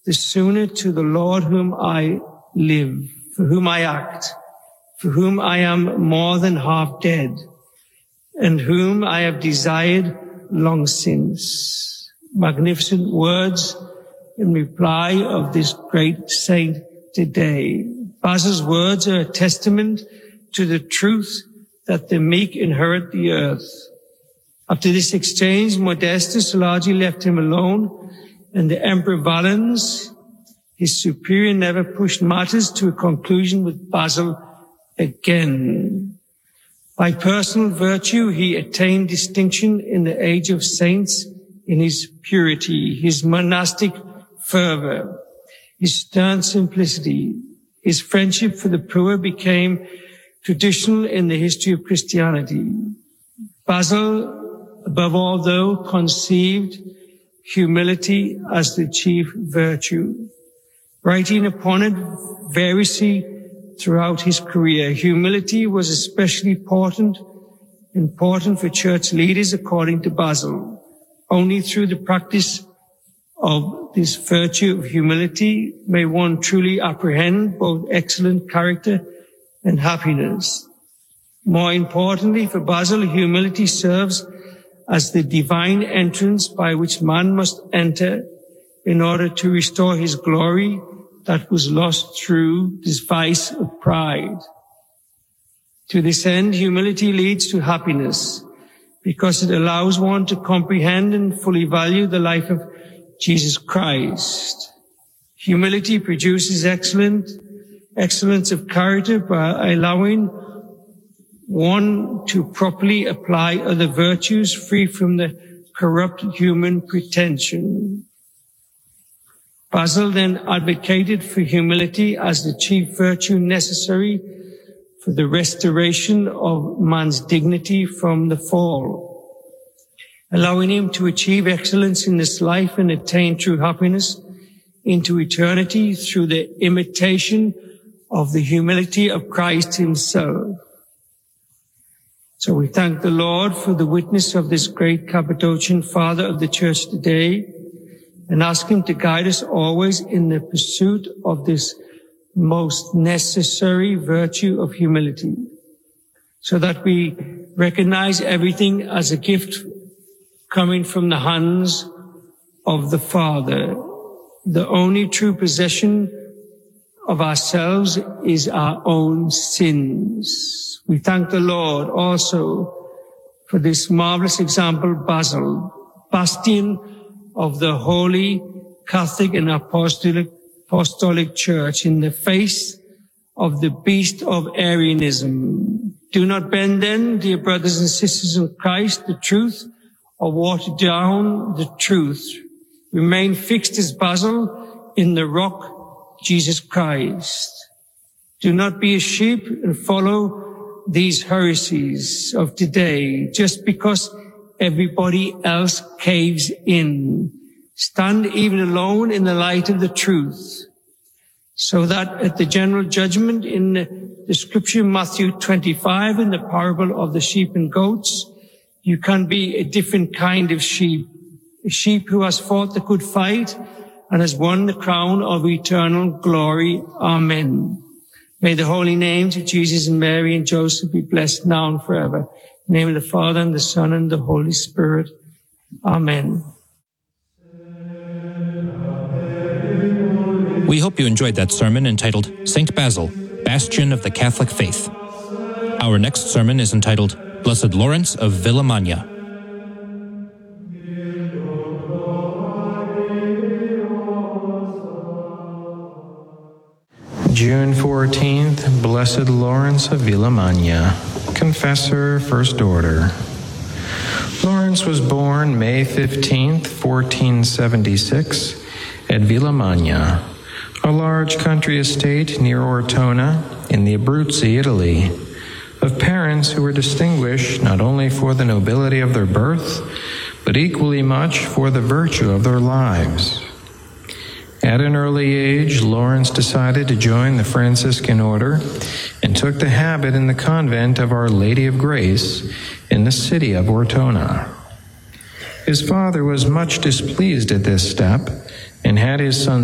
the sooner to the Lord whom I live, for whom I act, for whom I am more than half dead, and whom I have desired long since. Magnificent words in reply of this great saint today. Basil's words are a testament to the truth that the meek inherit the earth. After this exchange, Modestus largely left him alone, and the Emperor Valens, his superior, never pushed matters to a conclusion with Basil again. By personal virtue, he attained distinction in the age of saints in his purity, his monastic fervor, his stern simplicity. His friendship for the poor became traditional in the history of Christianity. Basil, above all, though, conceived humility as the chief virtue. Writing upon it variously throughout his career, humility was especially important for church leaders, according to Basil. Only through the practice of this virtue of humility may one truly apprehend both excellent character and happiness. More importantly, for Basil, humility serves as the divine entrance by which man must enter in order to restore his glory that was lost through this vice of pride. To this end, humility leads to happiness because it allows one to comprehend and fully value the life of Jesus Christ. Humility produces excellence of character by allowing one to properly apply other virtues free from the corrupt human pretension. Basil then advocated for humility as the chief virtue necessary for the restoration of man's dignity from the fall, allowing him to achieve excellence in this life and attain true happiness into eternity through the imitation of the humility of Christ himself. So we thank the Lord for the witness of this great Cappadocian Father of the Church today, and ask him to guide us always in the pursuit of this most necessary virtue of humility, so that we recognize everything as a gift coming from the hands of the Father. The only true possession of ourselves is our own sins. We thank the Lord also for this marvelous example, Basil, bastion of the Holy Catholic and Apostolic Church in the face of the beast of Arianism. Do not bend then, dear brothers and sisters in Christ, the truth, or water down the truth. Remain fixed as Basil in the rock, Jesus Christ. Do not be a sheep and follow these heresies of today just because everybody else caves in. Stand even alone in the light of the truth, so that at the general judgment in the scripture, Matthew 25, in the parable of the sheep and goats, you can be a different kind of sheep, a sheep who has fought the good fight and has won the crown of eternal glory. Amen. May the holy names of Jesus and Mary and Joseph be blessed now and forever. In the name of the Father and the Son and the Holy Spirit. Amen. We hope you enjoyed that sermon entitled Saint Basil, Bastion of the Catholic Faith. Our next sermon is entitled Blessed Lawrence of Villamagna. June 14th, Blessed Lawrence of Villamagna, Confessor, First Order. Lawrence was born May 15th, 1476, at Villamagna, a large country estate near Ortona in the Abruzzi, Italy, of parents who were distinguished not only for the nobility of their birth, but equally much for the virtue of their lives. At an early age, Lawrence decided to join the Franciscan order and took the habit in the convent of Our Lady of Grace in the city of Ortona. His father was much displeased at this step and had his son